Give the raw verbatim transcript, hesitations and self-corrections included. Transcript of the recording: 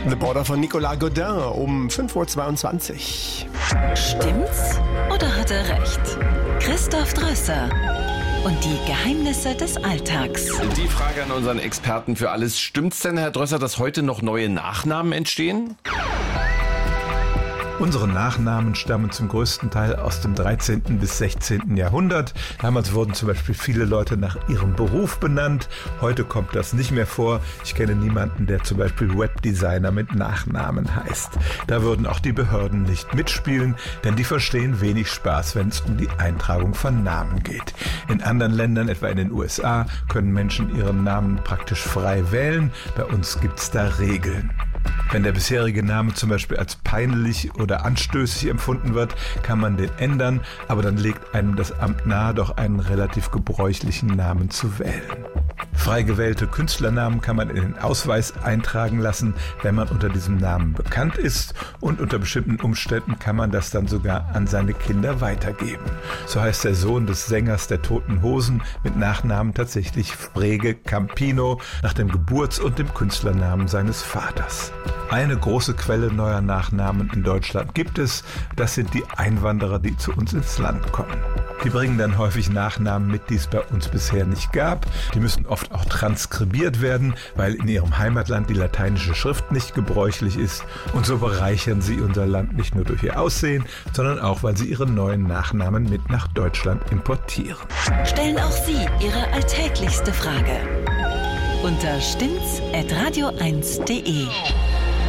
The Border von Nicolas Godin um fünf Uhr zweiundzwanzig. Stimmt's oder hat er recht? Christoph Drösser und die Geheimnisse des Alltags. Die Frage an unseren Experten für alles. Stimmt's denn, Herr Drösser, dass heute noch neue Nachnamen entstehen? Unsere Nachnamen stammen zum größten Teil aus dem dreizehnten bis sechzehnten Jahrhundert. Damals wurden zum Beispiel viele Leute nach ihrem Beruf benannt. Heute kommt das nicht mehr vor. Ich kenne niemanden, der zum Beispiel Webdesigner mit Nachnamen heißt. Da würden auch die Behörden nicht mitspielen, denn die verstehen wenig Spaß, wenn es um die Eintragung von Namen geht. In anderen Ländern, etwa in den U S A, können Menschen ihren Namen praktisch frei wählen. Bei uns gibt's da Regeln. Wenn der bisherige Name zum Beispiel als peinlich oder anstößig empfunden wird, kann man den ändern, aber dann legt einem das Amt nahe, doch einen relativ gebräuchlichen Namen zu wählen. Frei gewählte Künstlernamen kann man in den Ausweis eintragen lassen, wenn man unter diesem Namen bekannt ist, und unter bestimmten Umständen kann man das dann sogar an seine Kinder weitergeben. So heißt der Sohn des Sängers der Toten Hosen mit Nachnamen tatsächlich Frege Campino, nach dem Geburts- und dem Künstlernamen seines Vaters. Eine große Quelle neuer Nachnamen in Deutschland gibt es. Das sind die Einwanderer, die zu uns ins Land kommen. Die bringen dann häufig Nachnamen mit, die es bei uns bisher nicht gab. Die müssen oft auch transkribiert werden, weil in ihrem Heimatland die lateinische Schrift nicht gebräuchlich ist. Und so bereichern sie unser Land nicht nur durch ihr Aussehen, sondern auch, weil sie ihre neuen Nachnamen mit nach Deutschland importieren. Stellen auch Sie Ihre alltäglichste Frage unter stimmt's at radio eins punkt de.